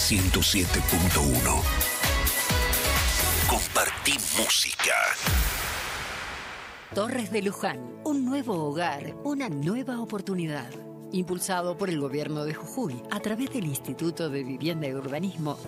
107.1. Compartí música. Torres de Luján, un nuevo hogar, una nueva oportunidad. Impulsado por el gobierno de Jujuy a través del Instituto de Vivienda y Urbanismo,